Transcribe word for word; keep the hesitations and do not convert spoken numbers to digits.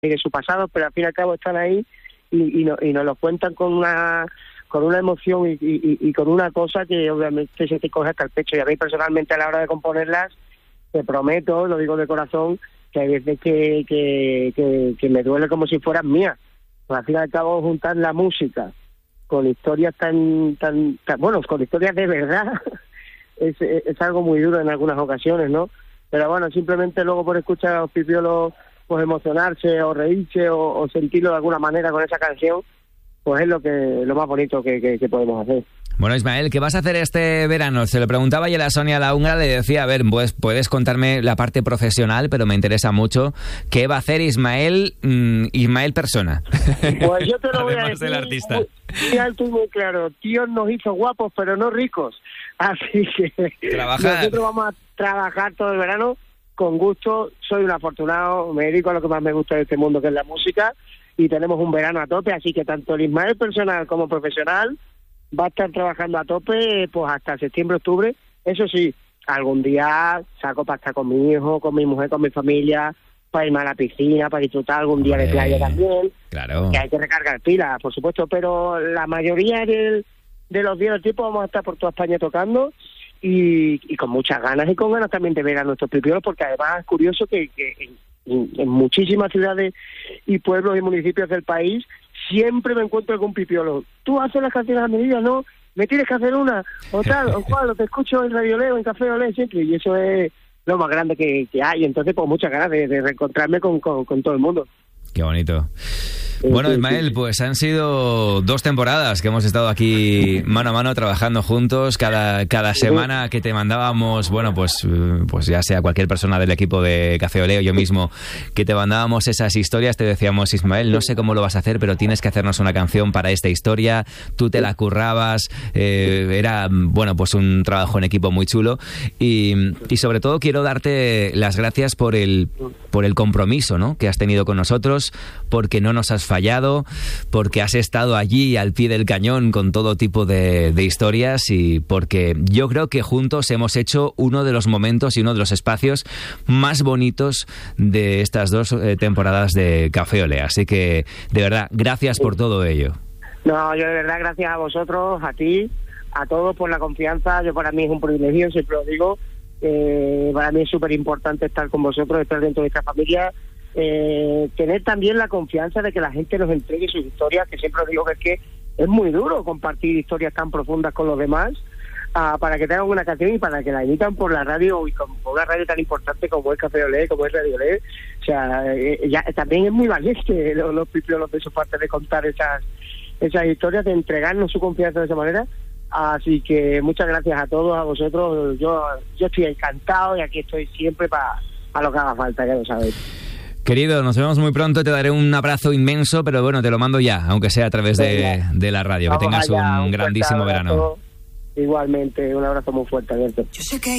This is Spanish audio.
de su pasado, pero al fin y al cabo están ahí y, y, no, y nos lo cuentan con una con una emoción y, y, y con una cosa que obviamente se te coge hasta el pecho. Y a mí personalmente a la hora de componerlas, te prometo, lo digo de corazón, que hay veces que, que, que, que me duele como si fueran mías. Pues al fin y al cabo juntar la música con historias tan, tan, tan bueno, con historias de verdad, es, es algo muy duro en algunas ocasiones, ¿no? Pero bueno, simplemente luego por escuchar a los Pipiolos pues emocionarse o reírse o, o sentirlo de alguna manera con esa canción, pues es lo que lo más bonito que, que, que podemos hacer. Bueno, Ismael, ¿qué vas a hacer este verano? Se lo preguntaba ayer a Sonia la húngara, le decía, a ver, pues puedes contarme la parte profesional, pero me interesa mucho. ¿Qué va a hacer Ismael, mm, Ismael persona? Pues yo te lo voy a decir del artista. Muy, muy alto y muy claro. Dios nos hizo guapos, pero no ricos. Así que trabajar. Nosotros vamos a trabajar todo el verano con gusto. Soy un afortunado, me dedico a lo que más me gusta de este mundo, que es la música, y tenemos un verano a tope, así que tanto el Ismael personal como profesional va a estar trabajando a tope pues hasta septiembre, octubre. Eso sí, algún día saco pasta con mi hijo, con mi mujer, con mi familia, para irme a la piscina, para disfrutar algún día de playa también. Claro. Que hay que recargar pilas, por supuesto, pero la mayoría del, de los días del tiempo vamos a estar por toda España tocando y, y con muchas ganas y con ganas también de ver a nuestros pipiolos, porque además es curioso que, que en, en, en muchísimas ciudades y pueblos y municipios del país siempre me encuentro con pipiolo. Tú haces las canciones a medida, ¿no? Me tienes que hacer una, o tal, o cual, o te escucho en Radio Leo, en Café Olé, siempre, y eso es lo más grande que, que hay. Entonces, pues muchas ganas de, de reencontrarme con, con, con todo el mundo. Qué bonito. Bueno, Ismael, pues han sido dos temporadas que hemos estado aquí mano a mano trabajando juntos. Cada, cada semana que te mandábamos, bueno, pues, pues ya sea cualquier persona del equipo de Café Olé o yo mismo, que te mandábamos esas historias, te decíamos, Ismael, no sé cómo lo vas a hacer, pero tienes que hacernos una canción para esta historia. Tú te la currabas, eh, era, bueno, pues un trabajo en equipo muy chulo. Y, y sobre todo quiero darte las gracias por el, por el compromiso, ¿no?, que has tenido con nosotros, porque no nos has fallado, porque has estado allí al pie del cañón con todo tipo de, de historias, y porque yo creo que juntos hemos hecho uno de los momentos y uno de los espacios más bonitos de estas dos eh, temporadas de Café Olé. Así que, de verdad, gracias por todo ello. No, yo de verdad gracias a vosotros, a ti, a todos por la confianza. Yo, para mí es un privilegio, siempre lo digo. Eh, para mí es súper importante estar con vosotros, estar dentro de esta familia. Eh, tener también la confianza de que la gente nos entregue sus historias, que siempre digo que es que es muy duro compartir historias tan profundas con los demás, uh, para que tengan una canción y para que la emitan por la radio, y con por una radio tan importante como es Café Olé, como es Radio Olé. O sea, eh, ya, también es muy valiente los, los pipiolos de su parte de contar esas esas historias, de entregarnos su confianza de esa manera. Así que muchas gracias a todos, a vosotros. Yo yo estoy encantado y aquí estoy siempre para a lo que haga falta, ya lo sabéis. Querido, nos vemos muy pronto, te daré un abrazo inmenso, pero bueno, te lo mando ya, aunque sea a través de, de la radio. Vamos, que tengas allá, un, un grandísimo verano. Igualmente, un abrazo muy fuerte, Alberto. Yo sé que